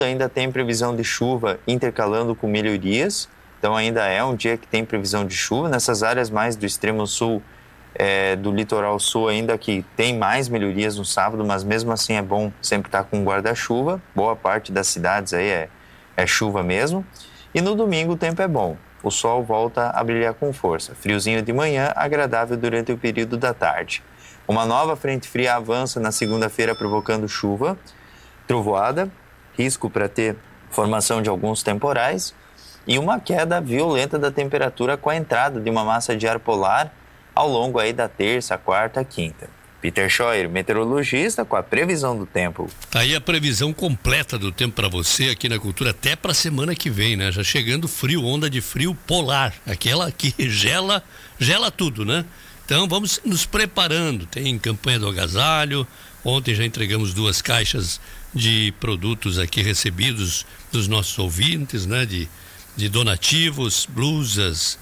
ainda tem previsão de chuva intercalando com melhorias, então ainda é um dia que tem previsão de chuva. Nessas áreas mais do extremo sul, do litoral sul ainda que tem mais melhorias no sábado, mas mesmo assim é bom sempre estar com guarda-chuva. Boa parte das cidades aí é chuva mesmo. E no domingo o tempo é bom, o sol volta a brilhar com força, friozinho de manhã, agradável durante o período da tarde. Uma nova frente fria avança na segunda-feira provocando chuva, trovoada, risco para ter formação de alguns temporais e uma queda violenta da temperatura com a entrada de uma massa de ar polar ao longo aí da terça, quarta, quinta. Peter Scheuer, meteorologista, com a previsão do tempo. Tá aí a previsão completa do tempo para você aqui na Cultura, até para a semana que vem, né? Já chegando frio, onda de frio polar, aquela que gela tudo, né? Então vamos nos preparando, tem campanha do agasalho, ontem já entregamos 2 caixas de produtos aqui recebidos dos nossos ouvintes, né? De donativos, blusas,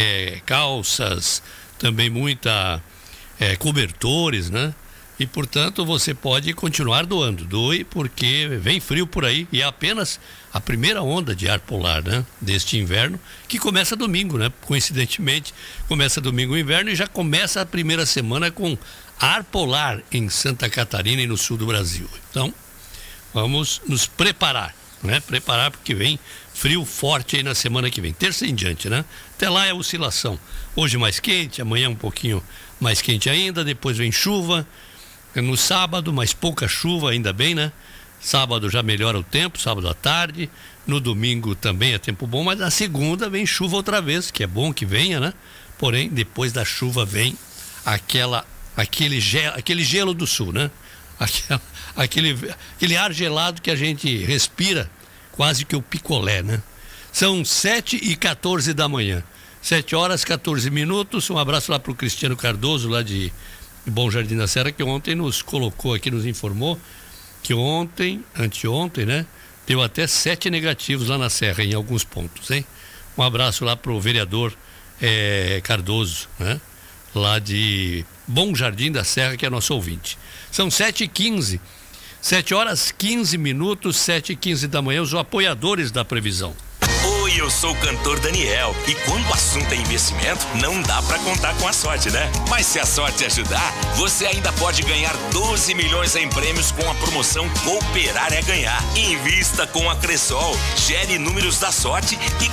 calças, também muita cobertores, né? E portanto você pode continuar doe porque vem frio por aí e é apenas a primeira onda de ar polar, né? Deste inverno, que começa domingo, né? Coincidentemente começa domingo o inverno e já começa a primeira semana com ar polar em Santa Catarina e no sul do Brasil. Então vamos nos preparar, né? Preparar porque vem frio forte aí na semana que vem, terça em diante, né? Até lá é oscilação. Hoje mais quente, amanhã um pouquinho mais quente ainda, depois vem chuva. No sábado, mas pouca chuva, ainda bem, né? Sábado já melhora o tempo, sábado à tarde. No domingo também é tempo bom, mas na segunda vem chuva outra vez, que é bom que venha, né? Porém, depois da chuva vem aquele gelo do sul, né? Aquele ar gelado que a gente respira, quase que o picolé, né? São 7h14 da manhã. 7h14. Um abraço lá pro Cristiano Cardoso, lá de Bom Jardim da Serra, que ontem nos colocou aqui, nos informou que anteontem, né? Deu até 7 negativos lá na Serra, em alguns pontos, hein? Um abraço lá pro vereador Cardoso, né? Lá de Bom Jardim da Serra, que é nosso ouvinte. São 7h15, 7h15, 7h15 da manhã, os apoiadores da previsão. Oi, eu sou o cantor Daniel e quando o assunto é investimento, não dá pra contar com a sorte, né? Mas se a sorte ajudar, você ainda pode ganhar 12 milhões em prêmios com a promoção Cooperar é Ganhar. Invista com a Cressol, gere números da sorte e